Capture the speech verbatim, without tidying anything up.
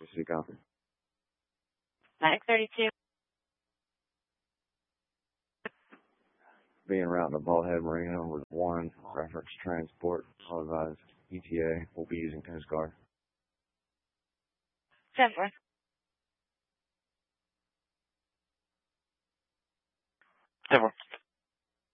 City copy. nine thirty-two. Being route to Ballhead Marina with one reference transport. All advised E T A will be using Coast Guard. ten four. ten four.